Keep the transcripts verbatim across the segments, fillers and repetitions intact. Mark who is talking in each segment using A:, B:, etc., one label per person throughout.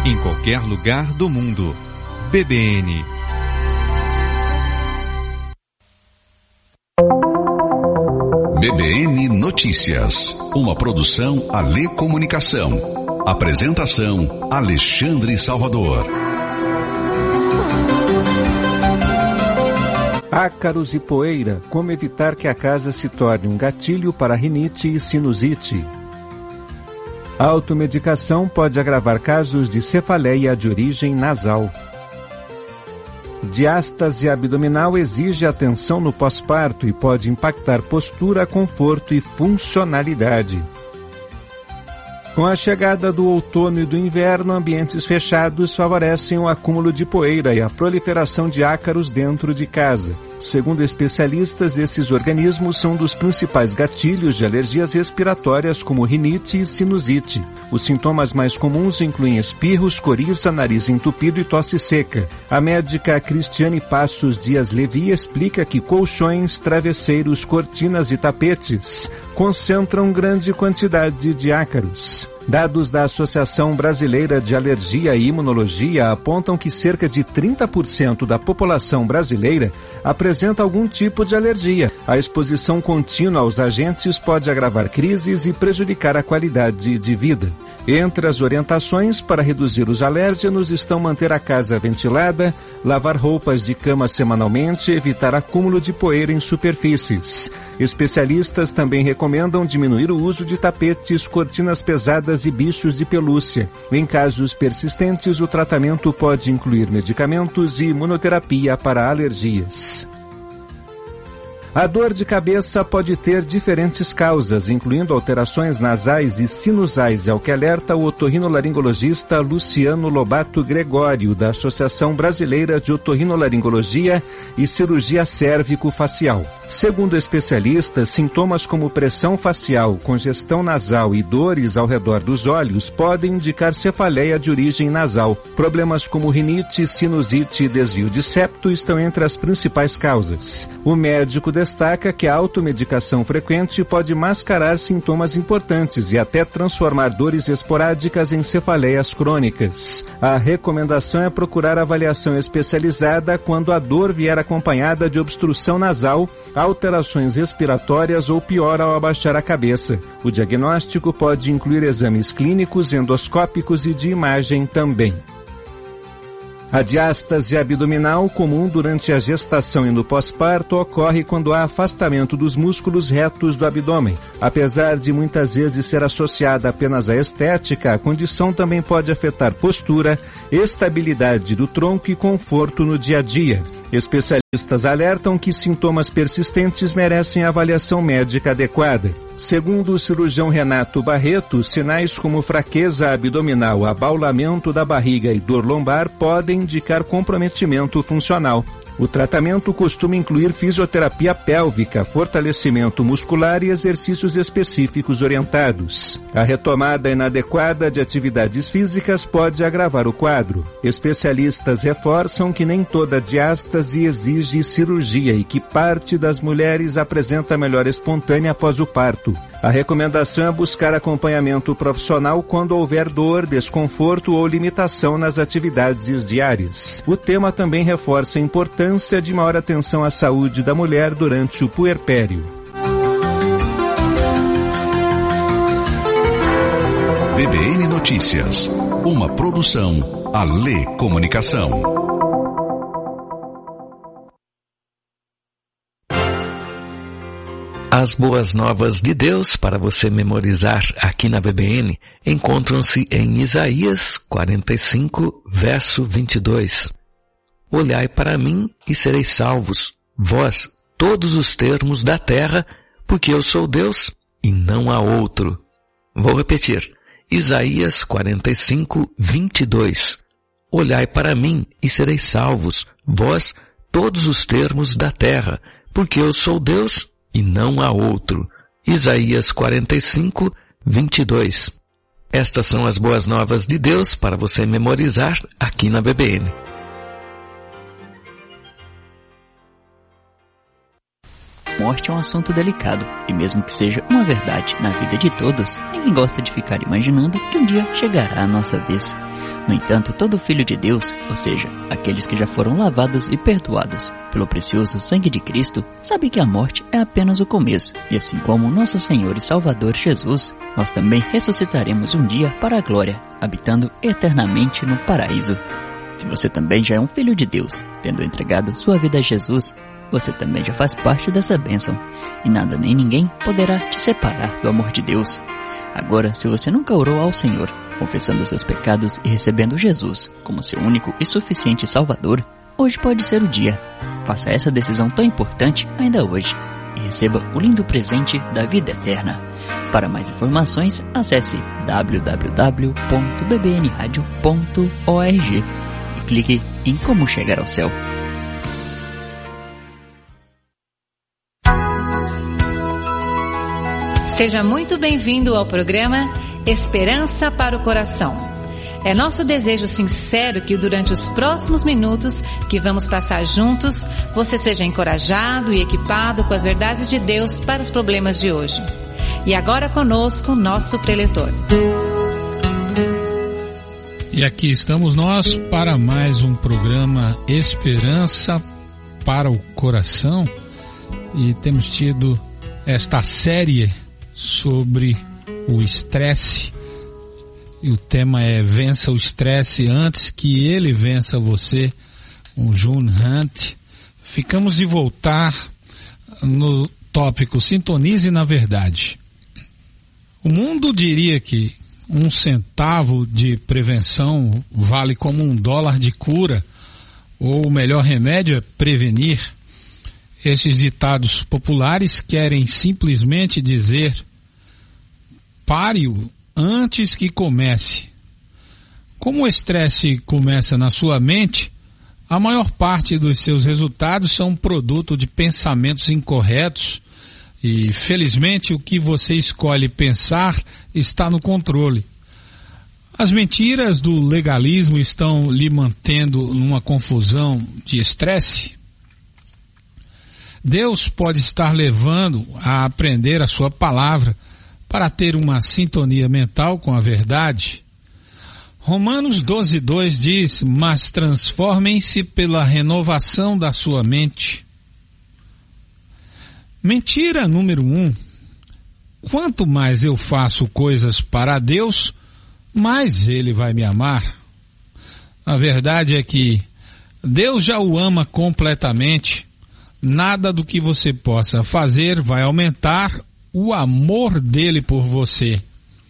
A: em qualquer lugar do mundo. B B N.
B: B B N Notícias, uma produção Alê Comunicação. Apresentação Alexandre Salvador.
C: Ácaros e poeira, como evitar que a casa se torne um gatilho para rinite e sinusite. A automedicação pode agravar casos de cefaleia de origem nasal. Diástase abdominal exige atenção no pós-parto e pode impactar postura, conforto e funcionalidade. Com a chegada do outono e do inverno, ambientes fechados favorecem o acúmulo de poeira e a proliferação de ácaros dentro de casa. Segundo especialistas, esses organismos são dos principais gatilhos de alergias respiratórias como rinite e sinusite. Os sintomas mais comuns incluem espirros, coriza, nariz entupido e tosse seca. A médica Cristiane Passos Dias Levi explica que colchões, travesseiros, cortinas e tapetes concentram grande quantidade de ácaros. Dados da Associação Brasileira de Alergia e Imunologia apontam que cerca de trinta por cento da população brasileira apresenta algum tipo de alergia. A exposição contínua aos agentes pode agravar crises e prejudicar a qualidade de vida. Entre as orientações para reduzir os alérgenos estão manter a casa ventilada, lavar roupas de cama semanalmente e evitar acúmulo de poeira em superfícies. Especialistas também recomendam diminuir o uso de tapetes, cortinas pesadas e bichos de pelúcia. Em casos persistentes, o tratamento pode incluir medicamentos e imunoterapia para alergias. A dor de cabeça pode ter diferentes causas, incluindo alterações nasais e sinusais, é o que alerta o otorrinolaringologista Luciano Lobato Gregório, da Associação Brasileira de Otorrinolaringologia e Cirurgia Cérvico-Facial. Segundo especialistas, sintomas como pressão facial, congestão nasal e dores ao redor dos olhos podem indicar cefaleia de origem nasal. Problemas como rinite, sinusite e desvio de septo estão entre as principais causas. O médico destaca que a automedicação frequente pode mascarar sintomas importantes e até transformar dores esporádicas em cefaleias crônicas. A recomendação é procurar avaliação especializada quando a dor vier acompanhada de obstrução nasal, alterações respiratórias ou pior ao abaixar a cabeça. O diagnóstico pode incluir exames clínicos, endoscópicos e de imagem também. A diástase abdominal, comum durante a gestação e no pós-parto, ocorre quando há afastamento dos músculos retos do abdômen. Apesar de muitas vezes ser associada apenas à estética, a condição também pode afetar postura, estabilidade do tronco e conforto no dia a dia. Especialistas alertam que sintomas persistentes merecem avaliação médica adequada. Segundo o cirurgião Renato Barreto, sinais como fraqueza abdominal, abaulamento da barriga e dor lombar podem indicar comprometimento funcional. O tratamento costuma incluir fisioterapia pélvica, fortalecimento muscular e exercícios específicos orientados. A retomada inadequada de atividades físicas pode agravar o quadro. Especialistas reforçam que nem toda diástase exige cirurgia e que parte das mulheres apresenta melhora espontânea após o parto. A recomendação é buscar acompanhamento profissional quando houver dor, desconforto ou limitação nas atividades diárias. O tema também reforça a importância de maior atenção à saúde da mulher durante o puerpério.
B: B B N Notícias, uma produção Alê Comunicação.
D: As boas novas de Deus para você memorizar aqui na B B N encontram-se em Isaías quarenta e cinco, verso vinte e dois. Olhai para mim e sereis salvos, vós, todos os termos da terra, porque eu sou Deus e não há outro. Vou repetir. Isaías quarenta e cinco, vinte e dois. Olhai para mim e sereis salvos, vós, todos os termos da terra, porque eu sou Deus e não há outro. Isaías quarenta e cinco, vinte e dois. Estas são as boas novas de Deus para você memorizar aqui na B B N.
E: morte é um assunto delicado, e mesmo que seja uma verdade na vida de todos, ninguém gosta de ficar imaginando que um dia chegará a nossa vez. No entanto, todo filho de Deus, ou seja, aqueles que já foram lavados e perdoados pelo precioso sangue de Cristo, sabe que a morte é apenas o começo, e assim como o nosso Senhor e Salvador Jesus, nós também ressuscitaremos um dia para a glória, habitando eternamente no paraíso. Se você também já é um filho de Deus, tendo entregado sua vida a Jesus, você também já faz parte dessa bênção, e nada nem ninguém poderá te separar do amor de Deus. Agora, se você nunca orou ao Senhor, confessando seus pecados e recebendo Jesus como seu único e suficiente Salvador, hoje pode ser o dia. Faça essa decisão tão importante ainda hoje e receba o lindo presente da vida eterna. Para mais informações, acesse w w w ponto b b n radio ponto org e clique em Como Chegar ao Céu.
F: Seja muito bem-vindo ao programa Esperança para o Coração. É nosso desejo sincero que durante os próximos minutos que vamos passar juntos, você seja encorajado e equipado com as verdades de Deus para os problemas de hoje. E agora conosco, nosso preletor.
G: E aqui estamos nós para mais um programa Esperança para o Coração. E temos tido esta série sobre o estresse, e o tema é Vença o Estresse antes que ele vença você, com June Hunt. Ficamos de voltar no tópico Sintonize na Verdade. O mundo diria que um centavo de prevenção vale como um dólar de cura, ou o melhor remédio é prevenir. Esses ditados populares querem simplesmente dizer: pare-o antes que comece. Como o estresse começa na sua mente, a maior parte dos seus resultados são produto de pensamentos incorretos, e felizmente o que você escolhe pensar está no controle. As mentiras do legalismo estão lhe mantendo numa confusão de estresse. Deus pode estar levando a aprender a sua palavra para ter uma sintonia mental com a verdade. Romanos doze, dois diz: mas transformem-se pela renovação da sua mente. Mentira número um: quanto mais eu faço coisas para Deus, mais Ele vai me amar. A verdade é que Deus já o ama completamente. Nada do que você possa fazer vai aumentar o amor dele por você.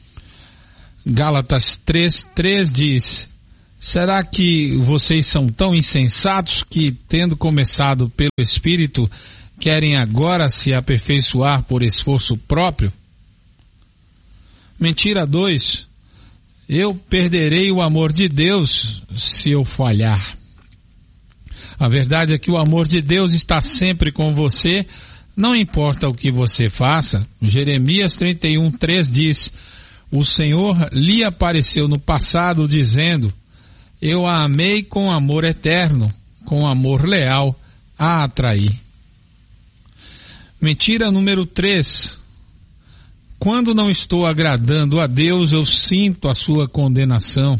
G: Gálatas três, três diz: será que vocês são tão insensatos que, tendo começado pelo Espírito, querem agora se aperfeiçoar por esforço próprio? Mentira dois: eu perderei o amor de Deus se eu falhar. A verdade é que o amor de Deus está sempre com você, não importa o que você faça. Jeremias trinta e um, três diz: o Senhor lhe apareceu no passado dizendo: eu a amei com amor eterno, com amor leal a atrair. Mentira número três: quando não estou agradando a Deus, eu sinto a sua condenação.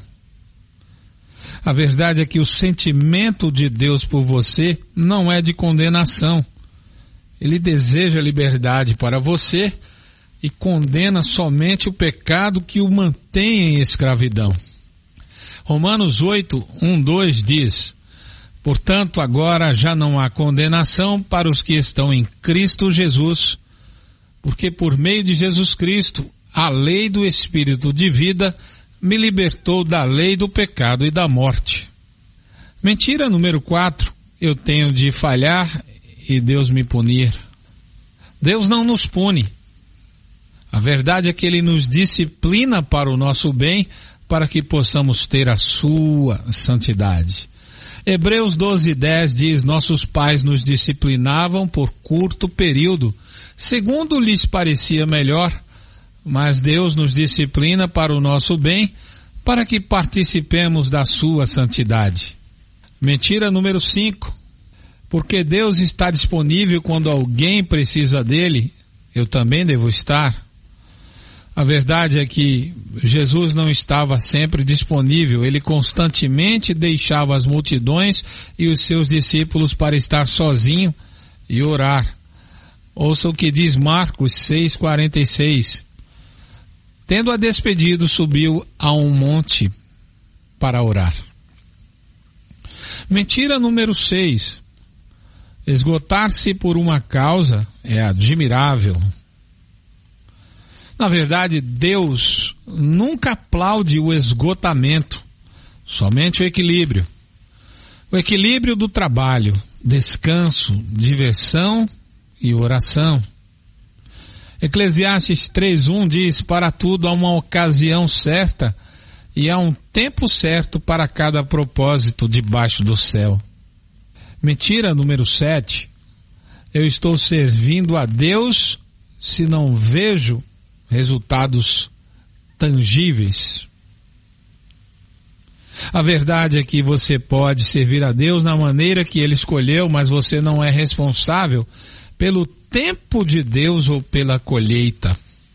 G: A verdade é que o sentimento de Deus por você não é de condenação. Ele deseja liberdade para você e condena somente o pecado que o mantém em escravidão. Romanos oito, um, dois diz: portanto, agora já não há condenação para os que estão em Cristo Jesus, porque por meio de Jesus Cristo, a lei do Espírito de vida me libertou da lei do pecado e da morte. Mentira número quatro: eu tenho de falhar e Deus me punir. Deus não nos pune. A verdade é que Ele nos disciplina para o nosso bem, para que possamos ter a sua santidade. Hebreus doze, dez diz: nossos pais nos disciplinavam por curto período, segundo lhes parecia melhor, mas Deus nos disciplina para o nosso bem, para que participemos da sua santidade. Mentira número cinco: Porque Deus está disponível quando alguém precisa dele, eu também devo estar. A verdade é que Jesus não estava sempre disponível, ele constantemente deixava as multidões e os seus discípulos para estar sozinho e orar. Ouça o que diz Marcos seis, quarenta e seis. Tendo-a despedido, subiu a um monte para orar. Mentira número seis. Esgotar-se por uma causa é admirável. Na verdade, Deus nunca aplaude o esgotamento, somente o equilíbrio. O equilíbrio do trabalho, descanso, diversão e oração. Eclesiastes três, um diz, para tudo há uma ocasião certa e há um tempo certo para cada propósito debaixo do céu. Mentira número sete. Eu estou servindo a Deus se não vejo resultados tangíveis. A verdade é que você pode servir a Deus na maneira que Ele escolheu, mas você não é responsável pelo tempo de Deus ou pela colheita.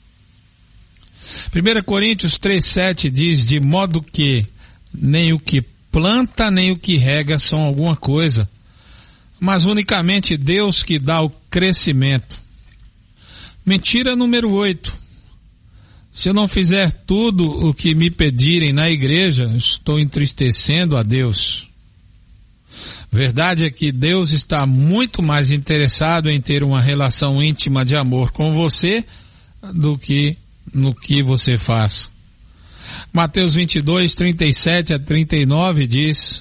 G: primeira Coríntios três, sete diz, de modo que nem o que planta nem o que rega são alguma coisa, mas unicamente Deus que dá o crescimento. Mentira número oito. Se eu não fizer tudo o que me pedirem na igreja, estou entristecendo a Deus. Verdade é que Deus está muito mais interessado em ter uma relação íntima de amor com você do que no que você faz. Mateus vinte e dois, trinta e sete a trinta e nove diz,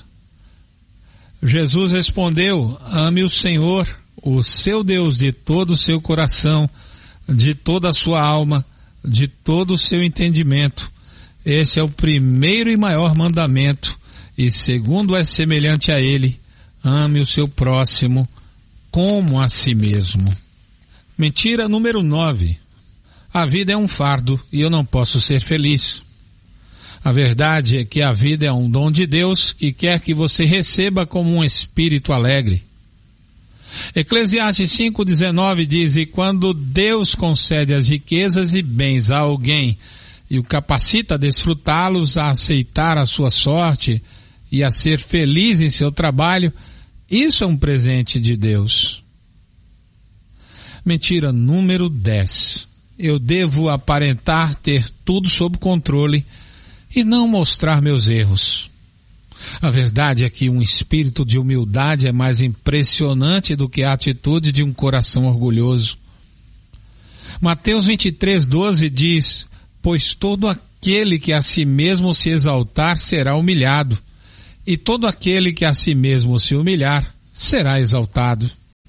G: Jesus respondeu, ame o Senhor, o seu Deus, de todo o seu coração, de toda a sua alma, de todo o seu entendimento. Esse é o primeiro e maior mandamento, e segundo é semelhante a ele, ame o seu próximo como a si mesmo. Mentira número nove. A vida é um fardo e eu não posso ser feliz. A verdade é que a vida é um dom de Deus que quer que você receba como um espírito alegre. Eclesiastes cinco, dezenove diz, e quando Deus concede as riquezas e bens a alguém e o capacita a desfrutá-los, a aceitar a sua sorte e a ser feliz em seu trabalho, isso é um presente de Deus. Mentira número dez. Eu devo aparentar ter tudo sob controle e não mostrar meus erros. A verdade é que um espírito de humildade é mais impressionante do que a atitude de um coração orgulhoso. Mateus vinte e três, doze diz, pois todo aquele que a si mesmo se exaltar será humilhado, e todo aquele que a si mesmo se humilhar será exaltado.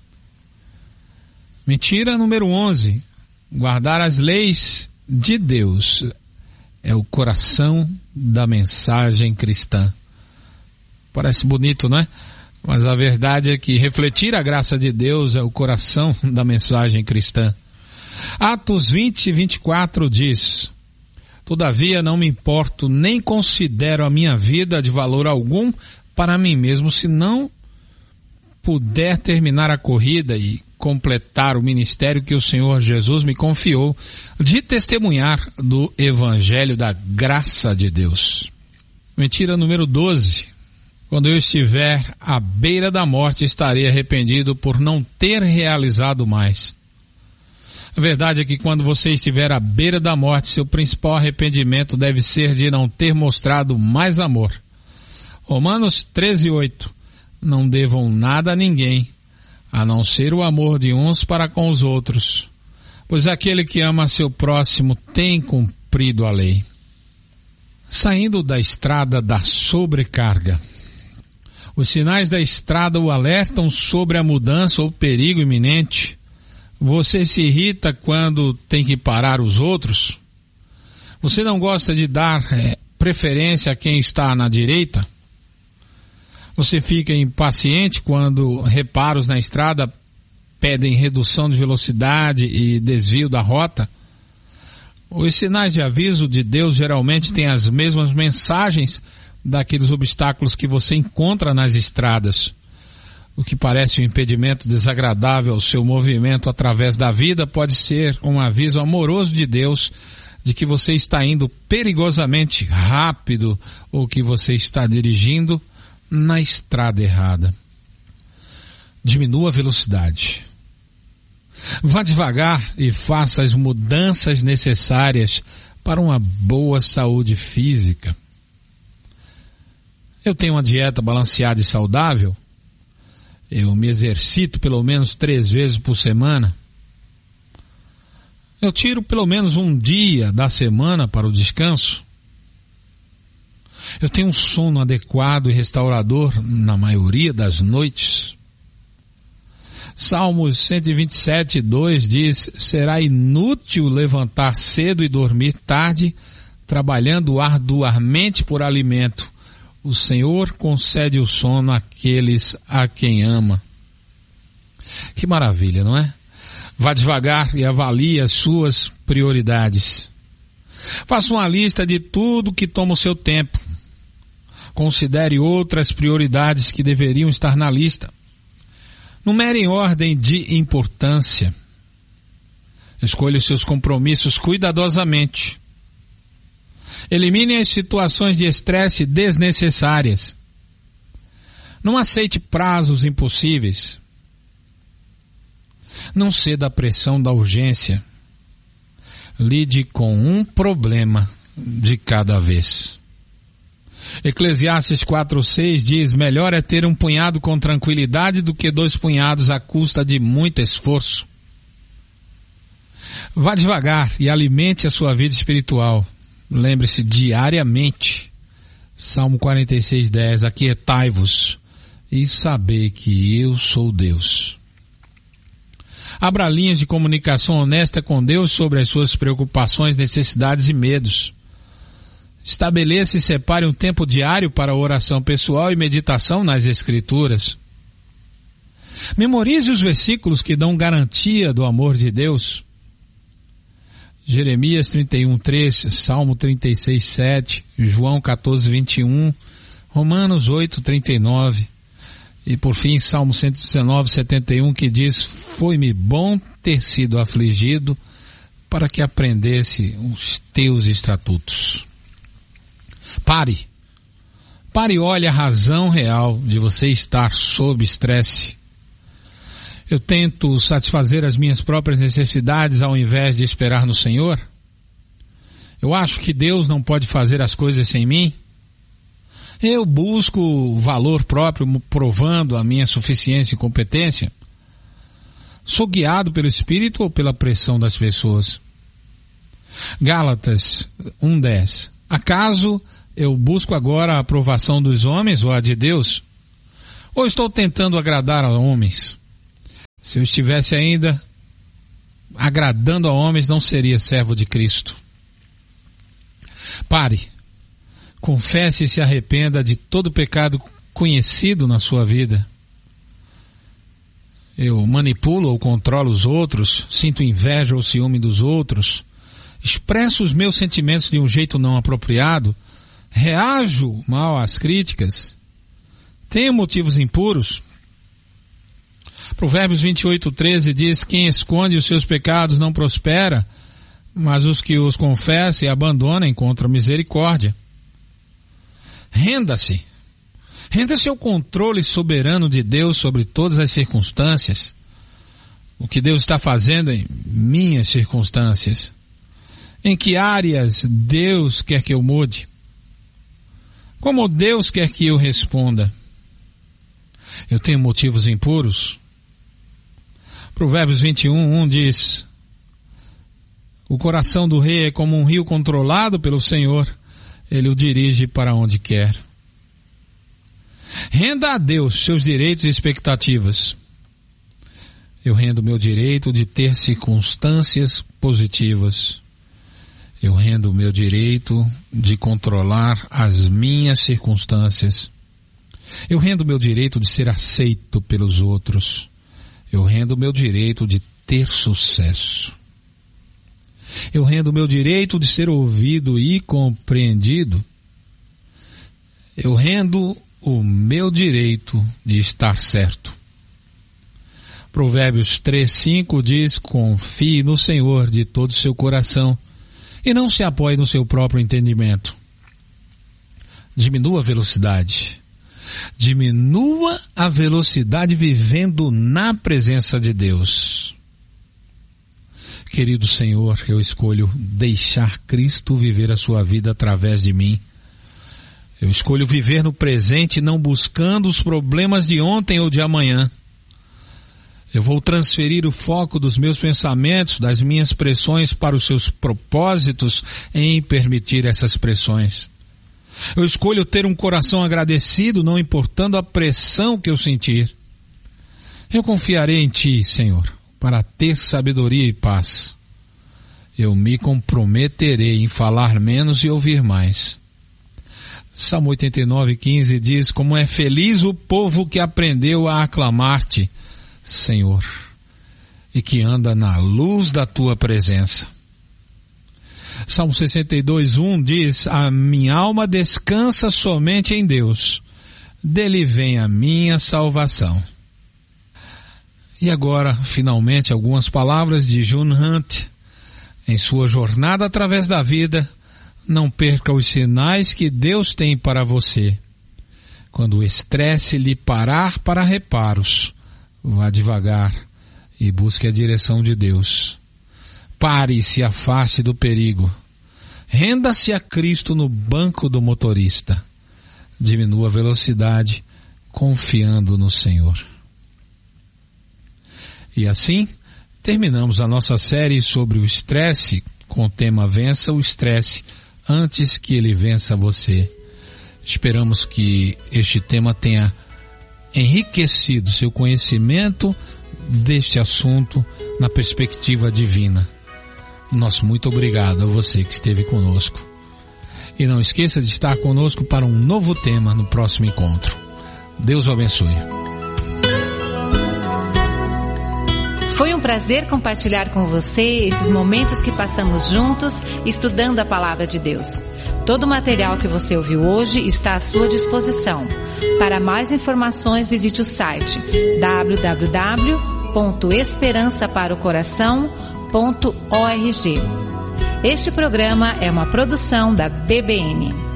G: Mentira número onze. Guardar as leis de Deus é o coração da mensagem cristã. Parece bonito, não é? Mas a verdade é que refletir a graça de Deus é o coração da mensagem cristã. Atos vinte, vinte e quatro diz, todavia não me importo nem considero a minha vida de valor algum para mim mesmo, se não puder terminar a corrida e completar o ministério que o Senhor Jesus me confiou de testemunhar do Evangelho da graça de Deus. Mentira número doze. Quando eu estiver à beira da morte, estarei arrependido por não ter realizado mais. A verdade é que quando você estiver à beira da morte, seu principal arrependimento deve ser de não ter mostrado mais amor. Romanos treze, oito. Não devam nada a ninguém, a não ser o amor de uns para com os outros, pois aquele que ama seu próximo tem cumprido a lei. Saindo da estrada da sobrecarga. Os sinais da estrada o alertam sobre a mudança ou perigo iminente. Você se irrita quando tem que parar os outros? Você não gosta de dar é, preferência a quem está na direita? Você fica impaciente quando reparos na estrada pedem redução de velocidade e desvio da rota? Os sinais de aviso de Deus geralmente têm as mesmas mensagens daqueles obstáculos que você encontra nas estradas. O que parece um impedimento desagradável ao seu movimento através da vida pode ser um aviso amoroso de Deus de que você está indo perigosamente rápido ou que você está dirigindo na estrada errada. Diminua a velocidade. Vá devagar e faça as mudanças necessárias para uma boa saúde física. Eu tenho uma dieta balanceada e saudável. Eu me exercito pelo menos três vezes por semana. Eu tiro pelo menos um dia da semana para o descanso. Eu tenho um sono adequado e restaurador na maioria das noites. Salmos cento e vinte e sete, dois diz: será inútil levantar cedo e dormir tarde, trabalhando arduamente por alimento. O Senhor concede o sono àqueles a quem ama. Que maravilha, não é? Vá devagar e avalie as suas prioridades. Faça uma lista de tudo que toma o seu tempo. Considere outras prioridades que deveriam estar na lista. Numere em ordem de importância. Escolha os seus compromissos cuidadosamente. Elimine as situações de estresse desnecessárias. Não aceite prazos impossíveis. Não ceda à pressão da urgência. Lide com um problema de cada vez. Eclesiastes quatro, seis diz: melhor é ter um punhado com tranquilidade do que dois punhados à custa de muito esforço. Vá devagar e alimente a sua vida espiritual. Lembre-se diariamente. Salmo quarenta e seis, dez. Aquietai-vos e sabei que eu sou Deus. Abra linhas de comunicação honesta com Deus sobre as suas preocupações, necessidades e medos. Estabeleça e separe um tempo diário para oração pessoal e meditação nas Escrituras. Memorize os versículos que dão garantia do amor de Deus. Jeremias trinta e um, três, Salmo trinta e seis, sete, João quatorze, vinte e um, Romanos oito, trinta e nove. E por fim, Salmo cento e dezenove, setenta e um, que diz: foi-me bom ter sido afligido para que aprendesse os teus estatutos. Pare. Pare e olhe a razão real de você estar sob estresse. Eu tento satisfazer as minhas próprias necessidades ao invés de esperar no Senhor? Eu acho que Deus não pode fazer as coisas sem mim? Eu busco valor próprio provando a minha suficiência e competência? Sou guiado pelo Espírito ou pela pressão das pessoas? Gálatas um, dez. Acaso eu busco agora a aprovação dos homens ou a de Deus? Ou estou tentando agradar a homens? Se eu estivesse ainda agradando a homens, não seria servo de Cristo. Pare. Confesse e se arrependa de todo pecado conhecido na sua vida. Eu manipulo ou controlo os outros, sinto inveja ou ciúme dos outros, expresso os meus sentimentos de um jeito não apropriado, reajo mal às críticas, tenho motivos impuros. Provérbios vinte e oito, treze diz: quem esconde os seus pecados não prospera, mas os que os confessa e abandona encontram misericórdia. Renda-se. Renda-se ao controle soberano de Deus sobre todas as circunstâncias. O que Deus está fazendo em minhas circunstâncias. Em que áreas Deus quer que eu mude? Como Deus quer que eu responda? Eu tenho motivos impuros? Provérbios vinte e um, um diz: o coração do rei é como um rio controlado pelo Senhor, ele o dirige para onde quer. Renda a Deus seus direitos e expectativas. Eu rendo meu direito de ter circunstâncias positivas. Eu rendo o meu direito de controlar as minhas circunstâncias. Eu rendo o meu direito de ser aceito pelos outros. Eu rendo o meu direito de ter sucesso. Eu rendo o meu direito de ser ouvido e compreendido. Eu rendo o meu direito de estar certo. Provérbios três, cinco diz: confie no Senhor de todo o seu coração e não se apoie no seu próprio entendimento. Diminua a velocidade. Diminua a velocidade vivendo na presença de Deus. Querido Senhor, eu escolho deixar Cristo viver a sua vida através de mim. Eu escolho viver no presente, não buscando os problemas de ontem ou de amanhã. Eu vou transferir o foco dos meus pensamentos, das minhas pressões para os seus propósitos em permitir essas pressões. Eu escolho ter um coração agradecido, não importando a pressão que eu sentir. Eu confiarei em Ti, Senhor, para ter sabedoria e paz. Eu me comprometerei em falar menos e ouvir mais. Salmo oitenta e nove, quinze diz: como é feliz o povo que aprendeu a aclamar-te, Senhor, e que anda na luz da Tua presença. Salmo sessenta e dois, um diz: a minha alma descansa somente em Deus, dele vem a minha salvação. E agora, finalmente, algumas palavras de June Hunt. Em sua jornada através da vida, não perca os sinais que Deus tem para você. Quando o estresse lhe parar para reparos, vá devagar e busque a direção de Deus. Pare e se afaste do perigo. Renda-se a Cristo no banco do motorista. Diminua a velocidade, confiando no Senhor. E assim, terminamos a nossa série sobre o estresse, com o tema Vença o Estresse antes que ele vença você. Esperamos que este tema tenha enriquecido seu conhecimento deste assunto na perspectiva divina. Nosso muito obrigado a você que esteve conosco. E não esqueça de estar conosco para um novo tema no próximo encontro. Deus o abençoe.
F: Foi um prazer compartilhar com você esses momentos que passamos juntos estudando a Palavra de Deus. Todo o material que você ouviu hoje está à sua disposição. Para mais informações, visite o site w w w ponto esperança para o coração ponto org. Este programa é uma produção da B B N.